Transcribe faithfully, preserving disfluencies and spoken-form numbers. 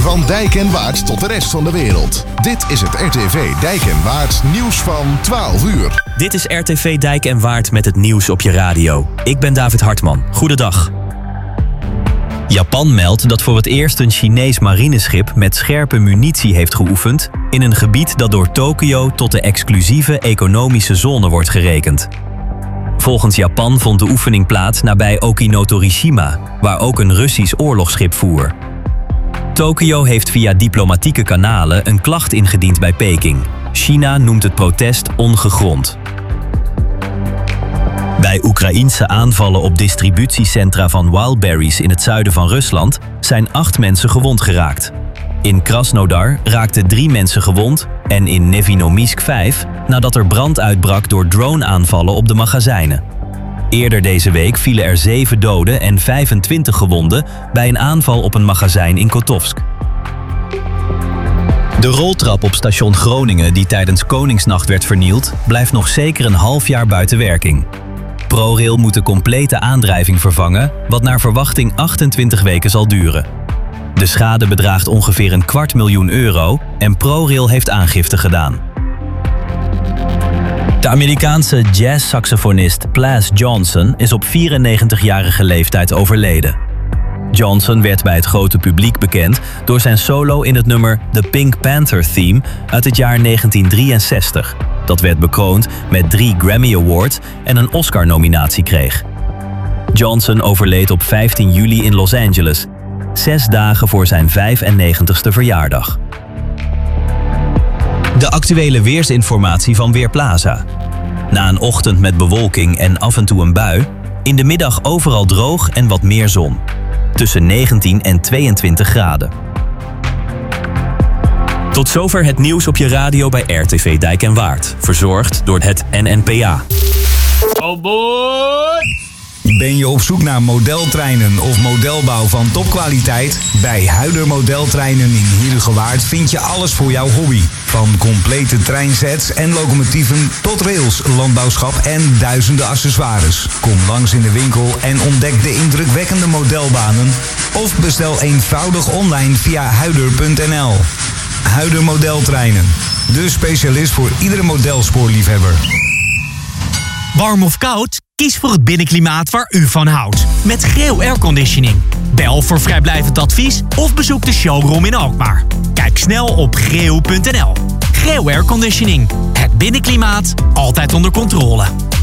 Van Dijk en Waard tot de rest van de wereld. Dit is het R T V Dijk en Waard nieuws van twaalf uur. Dit is R T V Dijk en Waard met het nieuws op je radio. Ik ben David Hartman. Goedendag. Japan meldt dat voor het eerst een Chinees marineschip met scherpe munitie heeft geoefend in een gebied dat door Tokio tot de exclusieve economische zone wordt gerekend. Volgens Japan vond de oefening plaats nabij Okinotorishima, waar ook een Russisch oorlogsschip voer. Tokio heeft via diplomatieke kanalen een klacht ingediend bij Peking. China noemt het protest ongegrond. Bij Oekraïense aanvallen op distributiecentra van Wildberries in het zuiden van Rusland zijn acht mensen gewond geraakt. In Krasnodar raakten drie mensen gewond en in Nevinomysk vijf nadat er brand uitbrak door drone-aanvallen op de magazijnen. Eerder deze week vielen er zeven doden en vijfentwintig gewonden bij een aanval op een magazijn in Kotovsk. De roltrap op station Groningen die tijdens Koningsnacht werd vernield, blijft nog zeker een half jaar buiten werking. ProRail moet de complete aandrijving vervangen, wat naar verwachting achtentwintig weken zal duren. De schade bedraagt ongeveer een kwart miljoen euro en ProRail heeft aangifte gedaan. De Amerikaanse jazzsaxofonist Plas Johnson is op vierennegentigjarige leeftijd overleden. Johnson werd bij het grote publiek bekend door zijn solo in het nummer The Pink Panther Theme uit het jaar negentien drieënzestig. Dat werd bekroond met drie Grammy Awards en een Oscar-nominatie kreeg. Johnson overleed op vijftien juli in Los Angeles, zes dagen voor zijn vijfennegentigste verjaardag. De actuele weersinformatie van Weerplaza. Na een ochtend met bewolking en af en toe een bui, in de middag overal droog en wat meer zon. Tussen negentien en tweeëntwintig graden. Tot zover het nieuws op je radio bij R T V Dijk en Waard. Verzorgd door het N N P A. Oh boy! Ben je op zoek naar modeltreinen of modelbouw van topkwaliteit? Bij Huider Modeltreinen in Heerhugowaard vind je alles voor jouw hobby. Van complete treinsets en locomotieven tot rails, landbouwschap en duizenden accessoires. Kom langs in de winkel en ontdek de indrukwekkende modelbanen. Of bestel eenvoudig online via huider punt n l. Huider Modeltreinen, de specialist voor iedere modelspoorliefhebber. Warm of koud? Kies voor het binnenklimaat waar u van houdt. Met Greo Airconditioning. Bel voor vrijblijvend advies of bezoek de showroom in Alkmaar. Kijk snel op greo punt n l. Greo Airconditioning. Het binnenklimaat altijd onder controle.